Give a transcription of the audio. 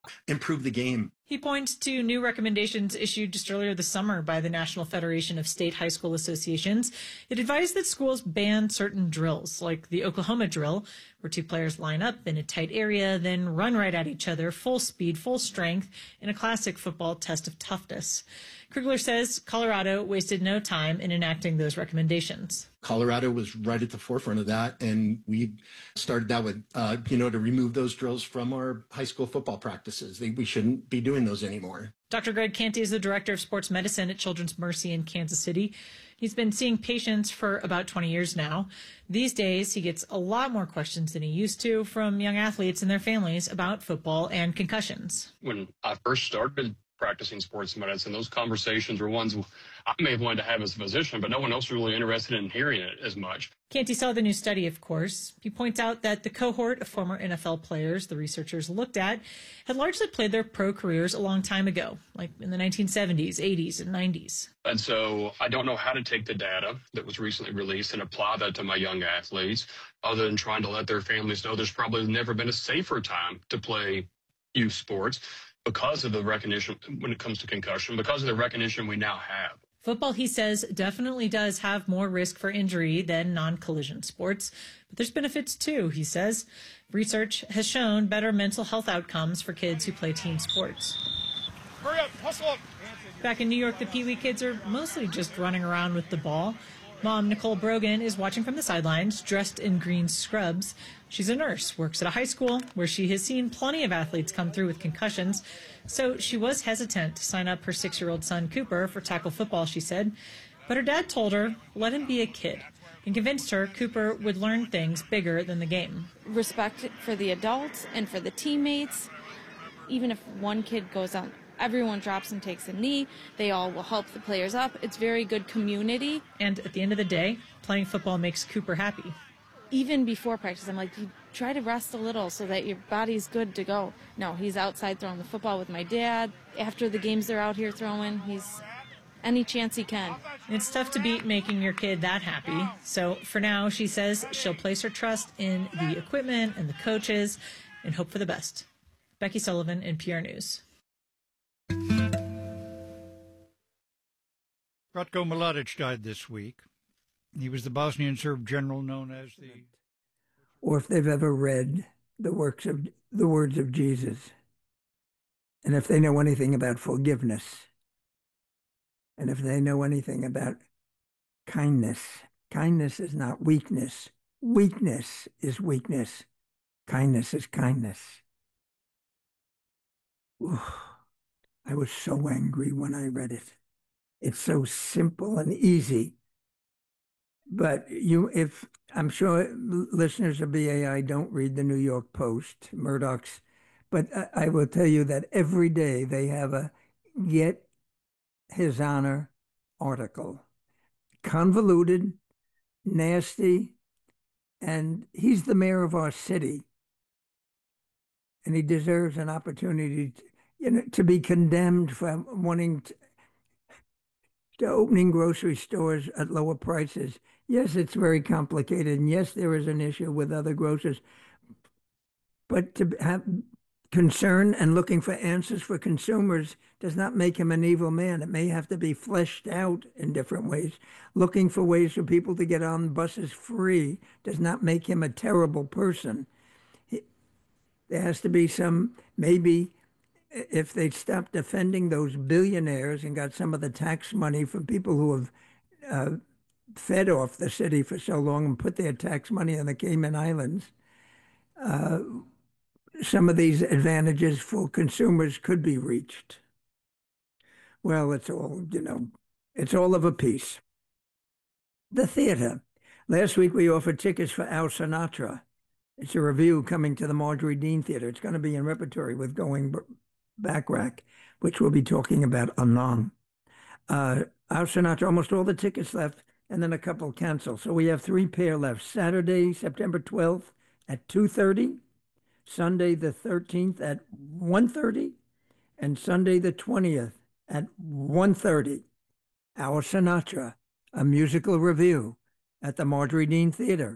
improve the game. He points to new recommendations issued just earlier this summer by the National Federation of State High School Associations. It advised that schools ban certain drills, like the Oklahoma drill, where two players line up in a tight area, then run right at each other, full speed, full strength, in a classic football test of toughness. Krugler says Colorado wasted no time in enacting those recommendations. Colorado was right at the forefront of that, and we started that with, to remove those drills from our high school football practices. We shouldn't be doing those anymore. Dr. Greg Canty is the director of sports medicine at Children's Mercy in Kansas City. He's been seeing patients for about 20 years now. These days, he gets a lot more questions than he used to from young athletes and their families about football and concussions. When I first started practicing sports medicine, those conversations were ones I may have wanted to have as a physician, but no one else was really interested in hearing it as much. Canty saw the new study, of course. He points out that the cohort of former NFL players the researchers looked at had largely played their pro careers a long time ago, like in the 1970s, 80s, and 90s. And so I don't know how to take the data that was recently released and apply that to my young athletes, other than trying to let their families know there's probably never been a safer time to play youth sports because of the recognition when it comes to concussion, because of the recognition we now have. Football, he says, definitely does have more risk for injury than non-collision sports, but there's benefits too, he says. Research has shown better mental health outcomes for kids who play team sports. Hurry up, hustle up. Back in New York, the Pee Wee kids are mostly just running around with the ball. Mom, Nicole Brogan, is watching from the sidelines, dressed in green scrubs. She's a nurse, works at a high school where she has seen plenty of athletes come through with concussions. So she was hesitant to sign up her 6-year-old son, Cooper, for tackle football, she said. But her dad told her, let him be a kid, and convinced her Cooper would learn things bigger than the game. Respect for the adults and for the teammates. Even if one kid goes out, everyone drops and takes a knee. They all will help the players up. It's very good community. And at the end of the day, playing football makes Cooper happy. Even before practice, I'm like, you try to rest a little so that your body's good to go. No, he's outside throwing the football with my dad. After the games, they're out here throwing. He's any chance he can. It's tough to beat making your kid that happy. So for now, she says she'll place her trust in the equipment and the coaches and hope for the best. Becky Sullivan, NPR News. Ratko Mladic died this week. He was the Bosnian Serb general known as the... Or if they've ever read the words of Jesus, and if they know anything about forgiveness, and if they know anything about kindness. Kindness is not weakness. Weakness is weakness. Kindness is kindness. Ooh, I was so angry when I read it. It's so simple and easy. But I'm sure listeners of BAI don't read the New York Post, Murdoch's, but I will tell you that every day they have a Get His Honor article. Convoluted, nasty, and he's the mayor of our city. And he deserves an opportunity to be condemned for wanting to opening grocery stores at lower prices. Yes, it's very complicated, and yes, there is an issue with other grocers. But to have concern and looking for answers for consumers does not make him an evil man. It may have to be fleshed out in different ways. Looking for ways for people to get on buses free does not make him a terrible person. There has to be maybe if they'd stopped defending those billionaires and got some of the tax money from people who have fed off the city for so long and put their tax money on the Cayman Islands, some of these advantages for consumers could be reached. Well, it's all of a piece. The theater. Last week we offered tickets for Al Sinatra. It's a review coming to the Marjorie Dean Theater. It's going to be in repertory with Going Backrack, which we'll be talking about anon. Al Sinatra, almost all the tickets left, and then a couple canceled. So we have 3 pair left. Saturday, September 12th at 2:30, Sunday the 13th at 1:30, and Sunday the 20th at 1:30. Al Sinatra, a musical review at the Marjorie Dean Theater.